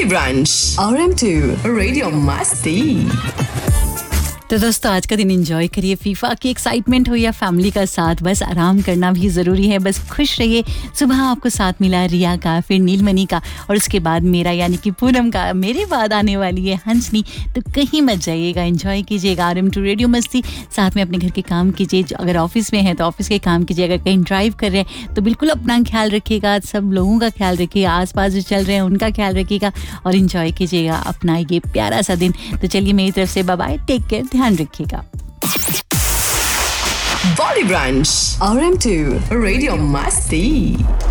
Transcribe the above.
Brunch RM2 Radio Masti। तो दोस्तों आज का दिन एंजॉय करिए, फीफा की एक्साइटमेंट हो या फैमिली का साथ, बस आराम करना भी ज़रूरी है, बस खुश रहिए। सुबह आपको साथ मिला रिया का, फिर नीलमणि का और उसके बाद मेरा यानी कि पूनम का, मेरे बाद आने वाली है हंसनी। तो कहीं मत जाइएगा, एंजॉय कीजिएगा RM2 रेडियो मस्ती। साथ में अपने घर के काम कीजिए, अगर ऑफिस में है तो ऑफिस के काम कीजिए, अगर कहीं ड्राइव कर रहे हैं तो बिल्कुल अपना ख्याल रखिएगा, सब लोगों का ख्याल रखिएगा, आसपास जो चल रहे हैं उनका ख्याल रखिएगा और एंजॉय कीजिएगा अपना ये प्यारा सा दिन। तो चलिए मेरी तरफ से बाय बाय, टेक केयर, ध्यान रखिएगा। Body Brunch RM2 Radio Masti।